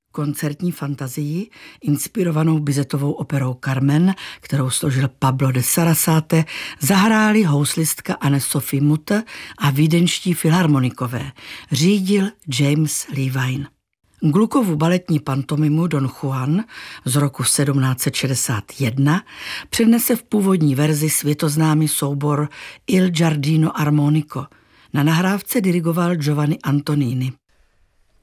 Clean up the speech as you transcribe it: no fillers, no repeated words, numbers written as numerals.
Koncertní fantazii, inspirovanou Bizetovou operou Carmen, kterou složil Pablo de Sarasate, zahráli houslistka Anne-Sophie Mutter a vídeňští filharmonikové. Řídil James Levine. Gluckovu baletní pantomimu Don Juan z roku 1761 přednese v původní verzi světoznámý soubor Il Giardino Armonico. Na nahrávce dirigoval Giovanni Antonini.